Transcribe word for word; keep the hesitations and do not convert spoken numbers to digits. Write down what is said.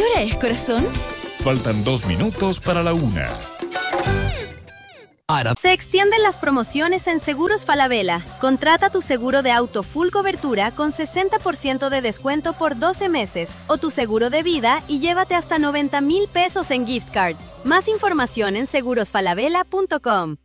¿Qué hora es, corazón? Faltan dos minutos para la una. Se extienden las promociones en Seguros Falabella. Contrata tu seguro de auto full cobertura con sesenta por ciento de descuento por doce meses o tu seguro de vida y llévate hasta noventa mil pesos en gift cards. Más información en seguros falabella punto com.